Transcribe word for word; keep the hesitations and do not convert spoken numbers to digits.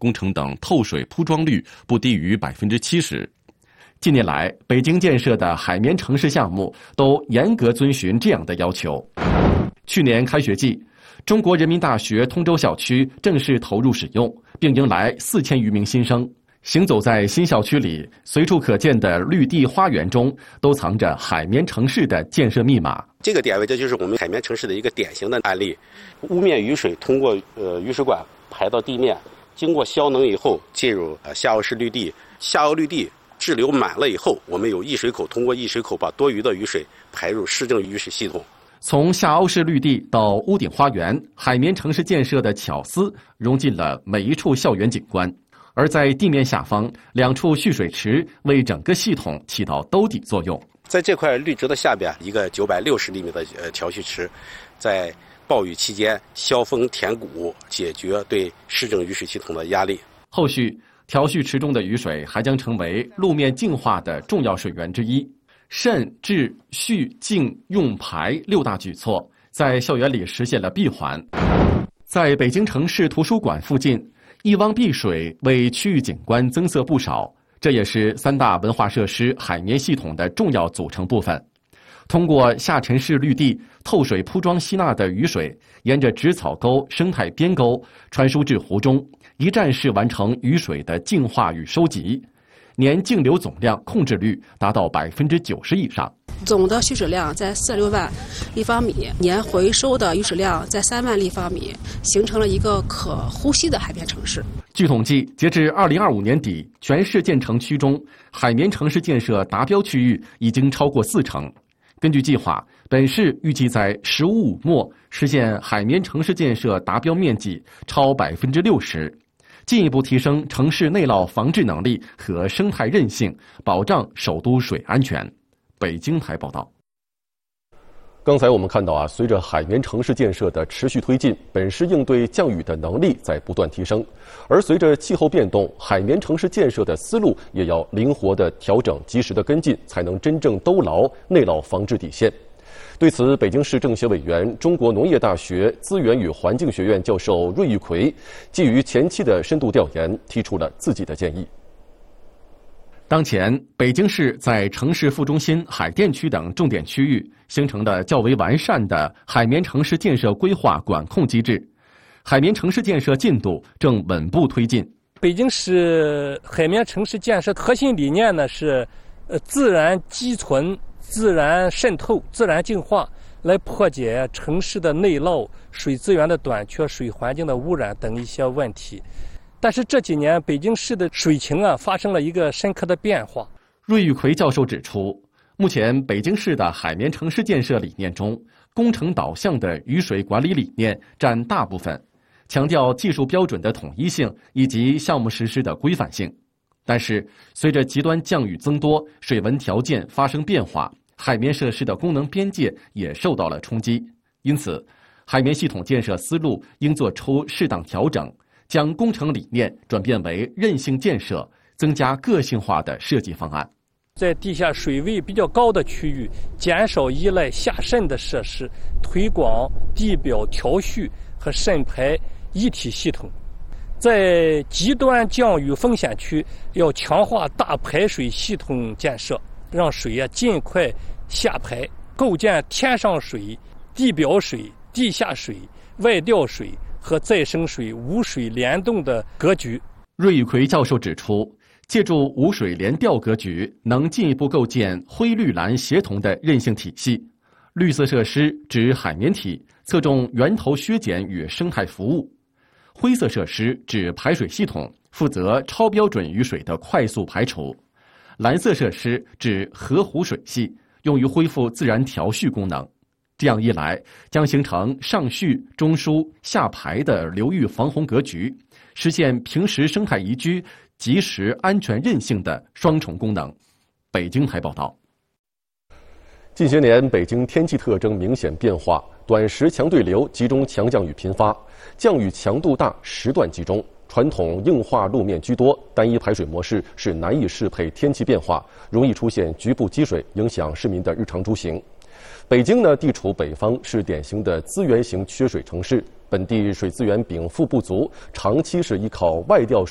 工程等透水铺装率不低于百分之七十。近年来，北京建设的海绵城市项目都严格遵循这样的要求。去年开学季，中国人民大学通州校区正式投入使用，并迎来四千余名新生。行走在新校区里，随处可见的绿地花园中，都藏着海绵城市的建设密码。 这个点位，这就是我们海绵城市的一个典型的案例。污面雨水通过呃雨水管排到地面，经过消能以后进入呃下游式绿地，下游绿地滞留满了以后，我们有溢水口，通过溢水口把多余的雨水排入市政雨水系统。 从下凹式绿地到屋顶花园，海绵城市建设的巧思融进了每一处校园景观。而在地面下方，两处蓄水池为整个系统起到兜底作用。 在这块绿植的下边，一个九百六十厘米的呃调蓄池，在暴雨期间消峰填谷，解决对市政雨水系统的压力。 后续调蓄池中的雨水还将成为路面净化的重要水源之一。渗、治、蓄、净、用、排六大举措在校园里实现了闭环。在北京城市图书馆附近，一汪碧水为区域景观增色不少，这也是三大文化设施海绵系统的重要组成部分。通过下沉式绿地透水铺装吸纳的雨水，沿着植草沟、生态边沟传输至湖中，一站式完成雨水的净化与收集，年净流总量控制率达到百分之九十以上。 总的蓄水量在四十六万立方米，年回收的雨水量在三万立方米，形成了一个可呼吸的海绵城市。 据统计，截至二零二五年底，全市建成区中，海绵城市建设达标区域已经超过四成。根据计划，本市预计在“十五五”末实现海绵城市建设达标面积超百分之六十，进一步提升城市内涝防治能力和生态韧性，保障首都水安全。北京台报道。 刚才我们看到啊，随着海绵城市建设的持续推进，本市应对降雨的能力在不断提升。而随着气候变动，海绵城市建设的思路也要灵活的调整，及时的跟进，才能真正兜牢内涝防治底线。对此，北京市政协委员、中国农业大学资源与环境学院教授芮玉奎基于前期的深度调研，提出了自己的建议。 当前，北京市在城市副中心、海淀区等重点区域形成的较为完善的海绵城市建设规划管控机制，海绵城市建设进度正稳步推进。 北京市海绵城市建设核心理念呢是，呃，自然积存、自然渗透、自然净化，来破解城市的内涝、水资源的短缺、水环境的污染等一些问题。但是这几年北京市的水情啊发生了一个深刻的变化。 芮玉奎教授指出，目前北京市的海绵城市建设理念中，工程导向的雨水管理理念占大部分，强调技术标准的统一性以及项目实施的规范性。但是，随着极端降雨增多，水文条件发生变化，海绵设施的功能边界也受到了冲击。因此，海绵系统建设思路应做出适当调整，将工程理念转变为韧性建设，增加个性化的设计方案。 在地下水位比较高的区域，减少依赖下渗的设施，推广地表调蓄和渗排一体系统。在极端降雨风险区，要强化大排水系统建设，让水啊尽快下排，构建天上水、地表水、地下水、外调水和再生水无水联动的格局。 芮玉奎教授指出，借助无水联调格局，能进一步构建灰绿蓝协同的韧性体系。绿色设施指海绵体，侧重源头削减与生态服务；灰色设施指排水系统，负责超标准雨水的快速排除；蓝色设施指河湖水系，用于恢复自然调蓄功能。这样一来，将形成上蓄、中输、下排的流域防洪格局，实现平时生态宜居、及时安全韧性的双重功能。北京台报道。 近些年，北京天气特征明显变化，短时强对流，集中强降雨频发，降雨强度大，时段集中。传统硬化路面居多，单一排水模式是难以适配天气变化，容易出现局部积水，影响市民的日常出行。北京呢，地处北方，是典型的资源型缺水城市，本地水资源禀赋不足，长期是依靠外调水